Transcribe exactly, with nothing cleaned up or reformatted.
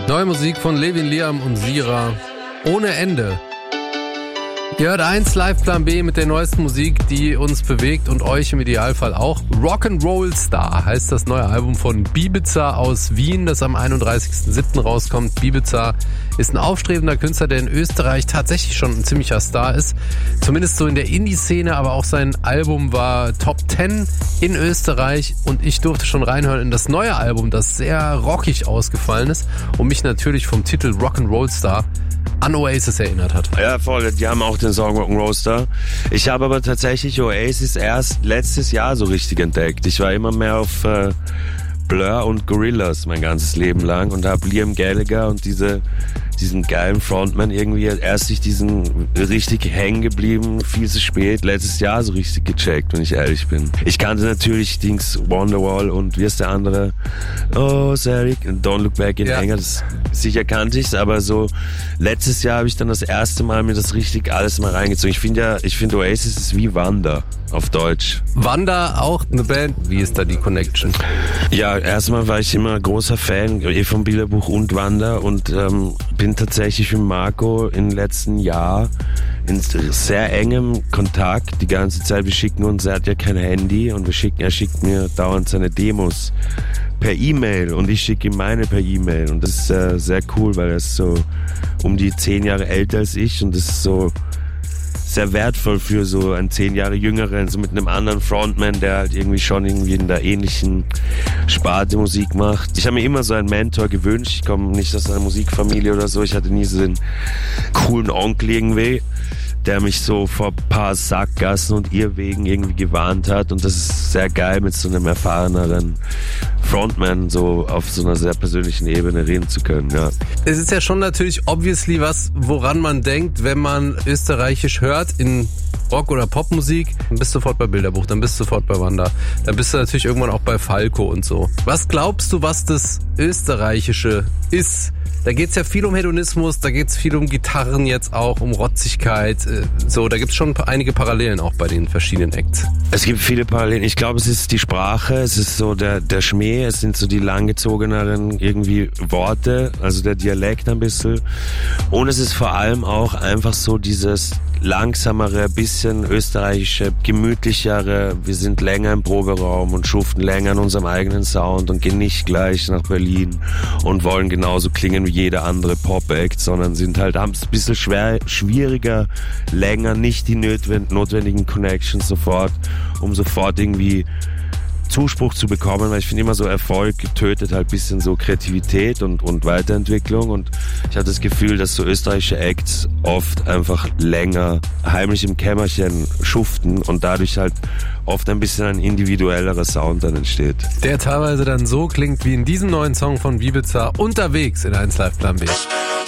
Neue Musik von Levin Liam und Sira. Ohne Ende. Ihr hört eins Live Plan B mit der neuesten Musik, die uns bewegt und euch im Idealfall auch. Rock'n'Roll Star heißt das neue Album von Bibiza aus Wien, das am einunddreißigsten siebten rauskommt. Bibiza ist ein aufstrebender Künstler, der in Österreich tatsächlich schon ein ziemlicher Star ist. Zumindest so in der Indie-Szene, aber auch sein Album war Top zehn in Österreich und ich durfte schon reinhören in das neue Album, das sehr rockig ausgefallen ist und mich natürlich vom Titel Rock'n'Roll Star an Oasis erinnert hat. Ja, voll. Die haben auch den Song Rock'n'Roll Star. Ich habe aber tatsächlich Oasis erst letztes Jahr so richtig entdeckt. Ich war immer mehr auf äh, Blur und Gorillaz mein ganzes Leben lang und habe Liam Gallagher und diese diesen geilen Frontman irgendwie erst durch diesen richtig hängen geblieben, viel zu spät, letztes Jahr so richtig gecheckt, wenn ich ehrlich bin. Ich kannte natürlich Dings Wonderwall und wie ist der andere? Oh, Sarah, Don't Look Back in ja. Anger, das sicher kannte ich's, aber so letztes Jahr habe ich dann das erste Mal mir das richtig alles mal reingezogen. Ich finde ja, ich finde Oasis ist wie Wanda auf Deutsch. Wanda auch eine Band? Wie ist da die Connection? Ja, erstmal war ich immer großer Fan eh vom Bilderbuch und Wanda und ähm, bin tatsächlich mit Marco im letzten Jahr in sehr engem Kontakt die ganze Zeit. Wir schicken uns, er hat ja kein Handy und wir schicken, er schickt mir dauernd seine Demos per E-Mail und ich schicke ihm meine per E-Mail und das ist äh, sehr cool, weil er ist so um die zehn Jahre älter als ich und das ist so sehr wertvoll für so einen zehn Jahre jüngeren, so mit einem anderen Frontman, der halt irgendwie schon irgendwie in der ähnlichen Sparte Musik macht. Ich habe mir immer so einen Mentor gewünscht. Ich komme nicht aus einer Musikfamilie oder so. Ich hatte nie so den coolen Onkel irgendwie, der mich so vor ein paar Sackgassen und Irrwegen irgendwie gewarnt hat. Und das ist sehr geil, mit so einem erfahreneren Frontman so auf so einer sehr persönlichen Ebene reden zu können, ja. Es ist ja schon natürlich obviously was, woran man denkt, wenn man österreichisch hört in Rock- oder Popmusik, dann bist du sofort bei Bilderbuch, dann bist du sofort bei Wanda. Dann bist du natürlich irgendwann auch bei Falco und so. Was glaubst du, was das Österreichische ist? Da geht's ja viel um Hedonismus, da geht's viel um Gitarren jetzt auch, um Rotzigkeit. So, da gibt's schon einige Parallelen auch bei den verschiedenen Acts. Es gibt viele Parallelen. Ich glaube, es ist die Sprache, es ist so der, der Schmäh, es sind so die langgezogeneren irgendwie Worte, also der Dialekt ein bisschen. Und es ist vor allem auch einfach so dieses langsamere, bisschen österreichische, gemütlichere. Wir sind länger im Proberaum und schuften länger an unserem eigenen Sound und gehen nicht gleich nach Berlin und wollen genauso klingen wie jeder andere Pop-Act, sondern sind halt, haben es ein bisschen schwer, schwieriger, länger, nicht die notwendigen Connections sofort, um sofort irgendwie Zuspruch zu bekommen, weil ich finde immer so, Erfolg tötet halt ein bisschen so Kreativität und, und Weiterentwicklung und ich habe das Gefühl, dass so österreichische Acts oft einfach länger heimlich im Kämmerchen schuften und dadurch halt oft ein bisschen ein individuellerer Sound dann entsteht. Der teilweise dann so klingt wie in diesem neuen Song von Bibiza, Unterwegs in eins Live Plan B.